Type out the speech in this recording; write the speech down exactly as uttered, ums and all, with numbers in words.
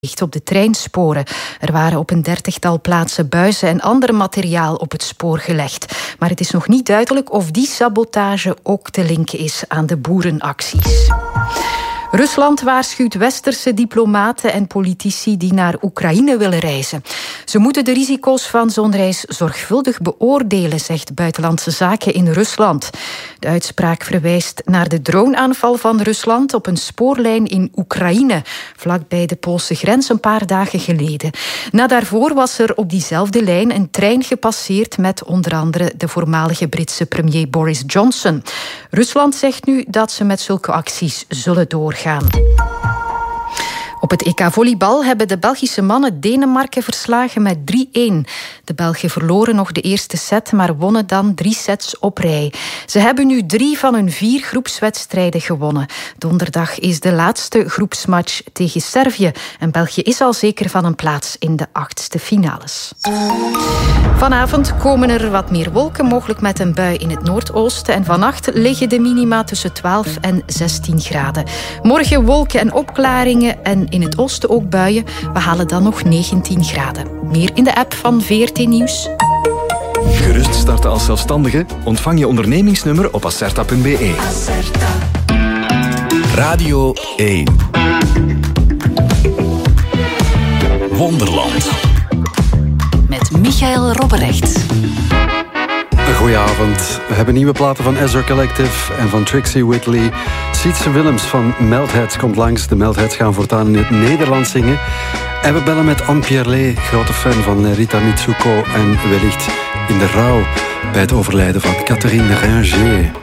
op de treinsporen. Er waren op een dertigtal plaatsen buizen en ander materiaal op het spoor gelegd. Maar het is nog niet duidelijk of die sabotage ook te linken is aan de boerenacties. Rusland waarschuwt westerse diplomaten en politici die naar Oekraïne willen reizen. Ze moeten de risico's van zo'n reis zorgvuldig beoordelen, zegt Buitenlandse Zaken in Rusland. De uitspraak verwijst naar de droneaanval van Rusland op een spoorlijn in Oekraïne, vlakbij de Poolse grens een paar dagen geleden. Na daarvoor was er op diezelfde lijn een trein gepasseerd met onder andere de voormalige Britse premier Boris Johnson. Rusland zegt nu dat ze met zulke acties zullen doorgaan. Gaan. Op het E K volleybal hebben de Belgische mannen Denemarken verslagen met drie-een. De Belgen verloren nog de eerste set, maar wonnen dan drie sets op rij. Ze hebben nu drie van hun vier groepswedstrijden gewonnen. Donderdag is de laatste groepsmatch tegen Servië. En België is al zeker van een plaats in de achtste finales. Vanavond komen er wat meer wolken, mogelijk met een bui in het noordoosten. En vannacht liggen de minima tussen twaalf en zestien graden. Morgen wolken en opklaringen en in het oosten ook buien. We halen dan nog negentien graden. Meer in de app van V R T Nieuws. Gerust starten als zelfstandige? Ontvang je ondernemingsnummer op acerta punt b e. Acerta. Radio één. Wonderland. Met Michael Robberecht. Goedenavond. We hebben nieuwe platen van Ezra Collective en van Trixie Whitley. Sietse Willems van Meltheads komt langs. De Meltheads gaan voortaan in het Nederlands zingen. En we bellen met Anne Pierlet, grote fan van Rita Mitsuko. En wellicht in de rouw bij het overlijden van Catherine Ringer.